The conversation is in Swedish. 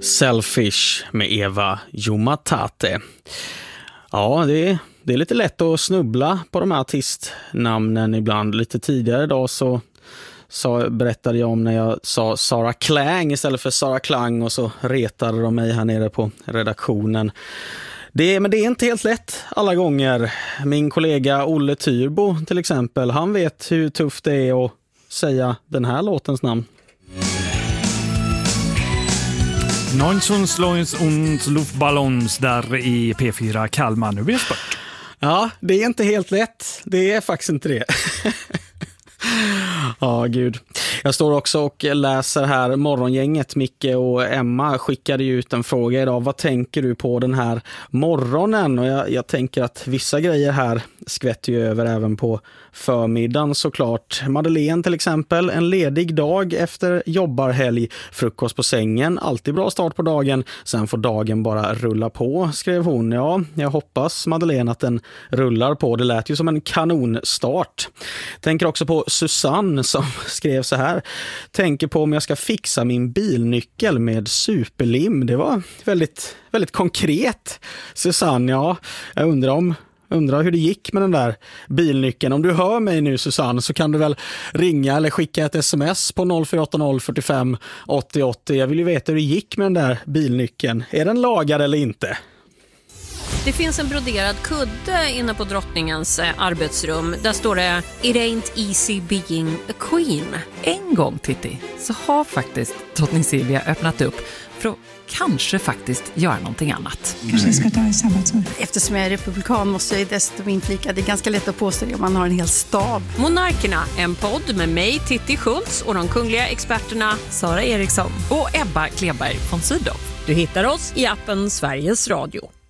Selfish med Eva Jumatate. Ja, det är lite lätt att snubbla på de här artistnamnen ibland. Lite tidigare idag så berättade jag om när jag sa Sara Klang istället för Sara Klang, och så retade de mig här nere på redaktionen. Men det är inte helt lätt alla gånger. Min kollega Olle Tyrbo till exempel, han vet hur tufft det är att säga den här låtens namn. 19 Sloins und Luftballons där i P4 Kalmar. Nu blir det sport. Ja, det är inte helt lätt. Det är faktiskt inte det. Ja, gud. Jag står också och läser här morgongänget. Micke och Emma skickade ut en fråga idag. Vad tänker du på den här morgonen? Och jag tänker att vissa grejer här skvätter ju över även på förmiddagen såklart. Madeleine till exempel, en ledig dag efter jobbarhelg, frukost på sängen, alltid bra start på dagen, sen får dagen bara rulla på, skrev hon. Ja, jag hoppas Madeleine att den rullar på, det lät ju som en kanonstart. Tänker också på Susanne som skrev så här: tänker på om jag ska fixa min bilnyckel med superlim. Det var väldigt, väldigt konkret. Susanne, ja, jag undrar hur det gick med den där bilnyckeln. Om du hör mig nu, Susanne, så kan du väl ringa eller skicka ett sms på 048 45 80 80. Jag vill ju veta hur det gick med den där bilnyckeln. Är den lagad eller inte? Det finns en broderad kudde inne på drottningens arbetsrum. Där står det "It ain't easy being a queen". En gång, Titti, så har faktiskt drottning Silvia öppnat upp för att kanske faktiskt göra någonting annat. Kanske ska ta i sabbatsår. Eftersom jag är republikan måste jag dessutom inflika. Det är ganska lätt att påstå om man har en hel stab. Monarkerna, en podd med mig, Titti Schultz, och de kungliga experterna Sara Eriksson och Ebba Kleberg von Sydow. Du hittar oss i appen Sveriges Radio.